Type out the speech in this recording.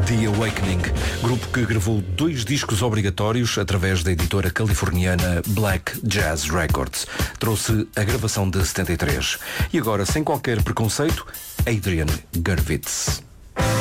The Awakening, grupo que gravou 2 discos obrigatórios através da editora californiana Black Jazz Records. Trouxe a gravação de 73. E agora, sem qualquer preconceito, Adrian Gurvitz.